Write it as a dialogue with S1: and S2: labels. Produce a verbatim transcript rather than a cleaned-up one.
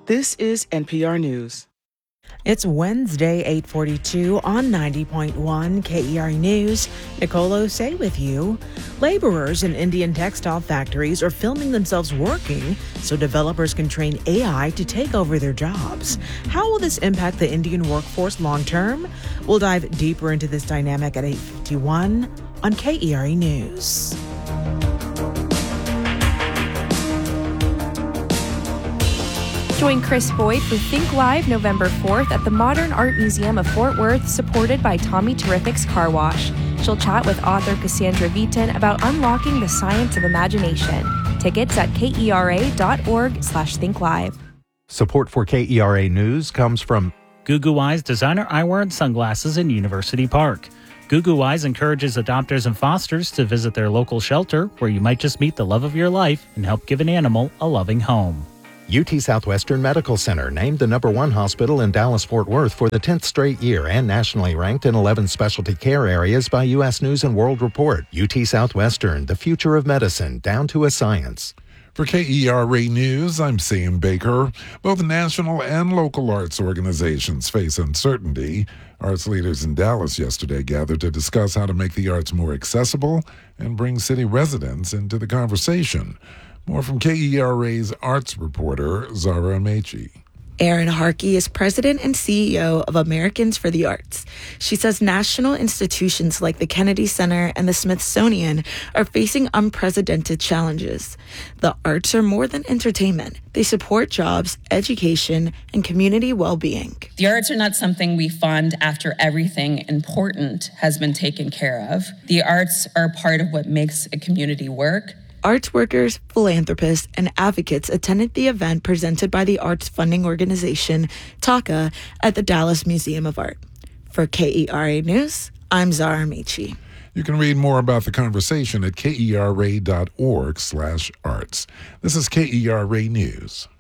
S1: This is N P R News.
S2: It's Wednesday, eight forty-two on ninety point one K E R News. Nicole Osei with you. Laborers in Indian textile factories are filming themselves working so developers can train A I to take over their jobs. How will this impact the Indian workforce long term? We'll dive deeper into this dynamic at eight fifty-one on K E R News.
S3: Join Chris Boyd for Think Live November fourth at the Modern Art Museum of Fort Worth, supported by Tommy Terrific's Car Wash. She'll chat with author Cassandra Viton about unlocking the science of imagination. Tickets at kera.org slash thinklive.
S4: Support for K E R A News comes from
S5: Gugu Eyes Designer Eyewear and Sunglasses in University Park. Gugu Eyes encourages adopters and fosters to visit their local shelter, where you might just meet the love of your life and help give an animal a loving home.
S4: U T Southwestern Medical Center, named the number one hospital in Dallas-Fort Worth for the tenth straight year and nationally ranked in eleven specialty care areas by U S News and World Report. U T Southwestern, the future of medicine, down to a science.
S6: For K E R A News, I'm Sam Baker. Both national and local arts organizations face uncertainty. Arts leaders in Dallas yesterday gathered to discuss how to make the arts more accessible and bring city residents into the conversation. More from K E R A's arts reporter, Zara Amechi.
S7: Erin Harkey is president and C E O of Americans for the Arts. She says national institutions like the Kennedy Center and the Smithsonian are facing unprecedented challenges. The arts are more than entertainment. They support jobs, education, and community well-being.
S8: The arts are not something we fund after everything important has been taken care of. The arts are part of what makes a community work.
S7: Arts workers, philanthropists, and advocates attended the event presented by the arts funding organization TACA at the Dallas Museum of Art. For K E R A News, I'm Zara Michi.
S6: You can read more about the conversation at kera.org slash arts. This is K E R A News.